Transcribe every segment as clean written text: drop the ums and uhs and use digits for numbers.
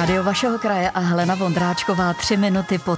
Rádio vašeho kraje a Helena Vondráčková 3 minuty po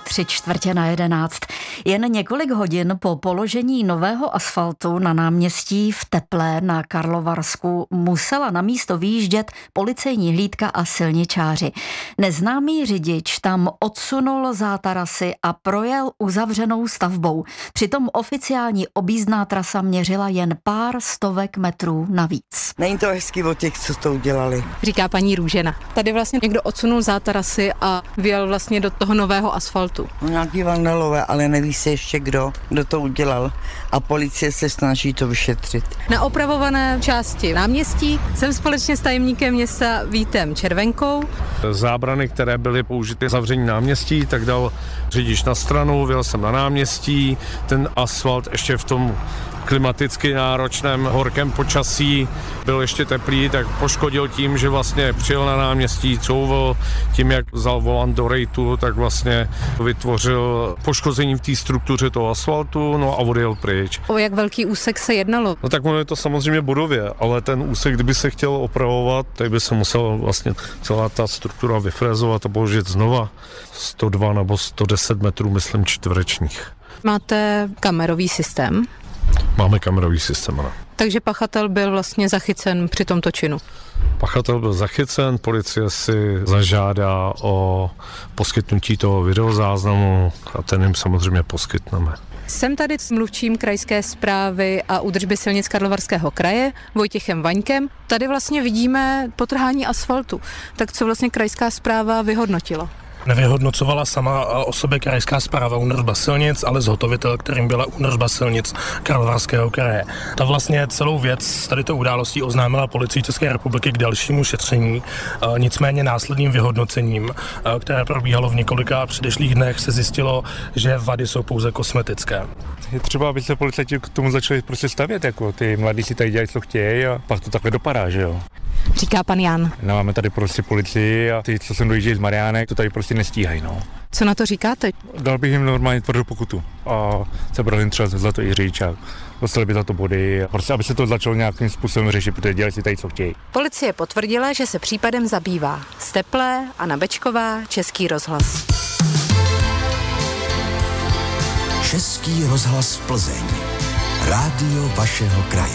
11:45. Jen několik hodin po položení nového asfaltu na náměstí v Teplé na Karlovarsku musela na místo vyjíždět policejní hlídka a silničáři. Neznámý řidič tam odsunul zátarasy a projel uzavřenou stavbou. Přitom oficiální objízdná trasa měřila jen pár stovek metrů navíc. Není to hezký od těch, co to udělali. Říká paní Růžena. Tady vlastně někdo odsunul zátarasy a vjel vlastně do toho nového asfaltu. No, nějaký vandalové, ale neví se ještě kdo to udělal. A policie se snaží to vyšetřit. Na opravované části náměstí jsem společně s tajemníkem města Vítem Červenkou. Zábrany, které byly použity k zavření náměstí, tak dal řidič na stranu, vjel jsem na náměstí, ten asfalt ještě v tom klimaticky náročném horkém počasí byl ještě teplý, tak poškodil tím, že vlastně přijel na náměstí, couvl, tím jak vzal volant do rejtu, tak vlastně vytvořil poškození v té struktuře toho asfaltu, no a odjel pryč. O jak velký úsek se jednalo? No tak ono je to samozřejmě bodově, ale ten úsek, kdyby se chtěl opravovat, tak by se musel vlastně celá ta struktura vyfrézovat a položit znova 102 nebo 110 metrů, myslím, čtverečních. Máte kamerový systém? Máme kamerový systém, ano. Takže pachatel byl vlastně zachycen při tomto činu? Pachatel byl zachycen, policie si zažádá o poskytnutí toho videozáznamu a ten jim samozřejmě poskytneme. Jsem tady s mluvčím krajské správy a údržby silnic Karlovarského kraje, Vojtěchem Vaňkem. Tady vlastně vidíme potrhání asfaltu. Tak co vlastně krajská správa vyhodnotila? Nevyhodnocovala sama o sobě krajská správa údržba silnic, ale zhotovitel, kterým byla údržba silnic Karlovarského kraje. Ta vlastně celou věc tady to událostí oznámila Policii České republiky k dalšímu šetření, nicméně následným vyhodnocením, které probíhalo v několika předešlých dnech, se zjistilo, že vady jsou pouze kosmetické. Je třeba, aby se policajti k tomu začali prostě stavět, jako ty mladí si tady dělají, co chtějí a pak to takhle dopadá, že jo. Říká pan Jan. No, máme tady prostě policii a ty, co sem dojíždějí z Mariánek, to tady prostě nestíhají, no. Co na to říkáte? Dal bych jim normálně tvrdou pokutu a sebral jim třeba za to i řidič a dostali by za to body a prostě, aby se to začalo nějakým způsobem řešit, protože dělají si tady, co chtějí. Policie potvrdila, že se případem zabývá. Z Teplé, Anna Bečková, Český rozhlas. Český rozhlas Plzeň. Rádio vašeho kraje.